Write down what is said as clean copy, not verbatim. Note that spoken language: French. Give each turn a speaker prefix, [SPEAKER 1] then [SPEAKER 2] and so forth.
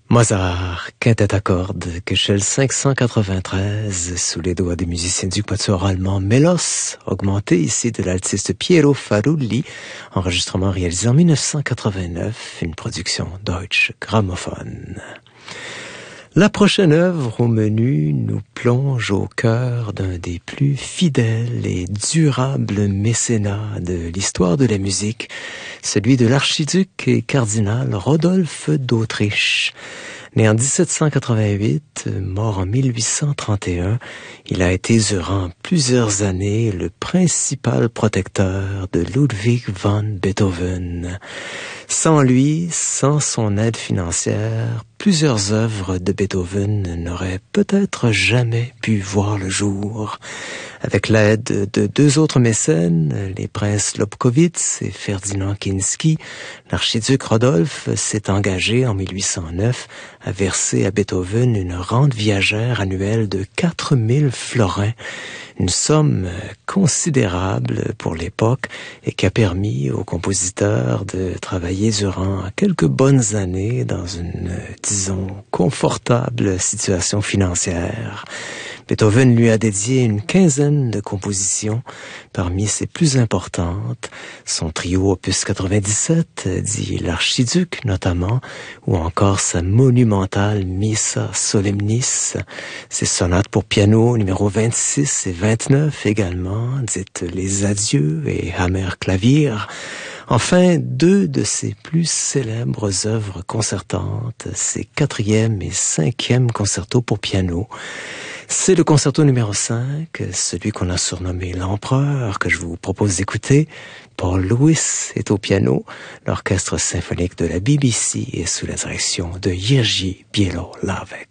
[SPEAKER 1] Mozart, quintette à cordes, Köchel 593, sous les doigts des musiciens du quatuor allemand Melos, augmenté ici de l'altiste Piero Farulli, enregistrement réalisé en 1989, une production Deutsche Grammophon. La prochaine œuvre au menu nous plonge au cœur d'un des plus fidèles et durables mécénats de l'histoire de la musique, celui de l'archiduc et cardinal Rodolphe d'Autriche. Né en 1788, mort en 1831, il a été durant plusieurs années le principal protecteur de Ludwig van Beethoven. Sans lui, sans son aide financière, plusieurs œuvres de Beethoven n'auraient peut-être jamais pu voir le jour. Avec l'aide de deux autres mécènes, les princes Lobkowitz et Ferdinand Kinsky, l'archiduc Rodolphe s'est engagé en 1809 à verser à Beethoven une rente viagère annuelle de 4000 florins, une somme considérable pour l'époque et qui a permis au compositeur de travailler durant quelques bonnes années dans une, disons, confortable situation financière. Beethoven lui a dédié une quinzaine de compositions, parmi ses plus importantes, son trio opus 97, dit l'archiduc notamment, ou encore sa monumentale Missa Solemnis, ses sonates pour piano numéro 26 et 29 également, dites les adieux et Hammerklavier. Enfin, deux de ses plus célèbres œuvres concertantes, ses 4e et 5e concertos pour piano. C'est le concerto numéro 5, celui qu'on a surnommé l'Empereur, que je vous propose d'écouter. Paul Lewis est au piano. L'orchestre symphonique de la BBC est sous la direction de Jiří Bělohlávek.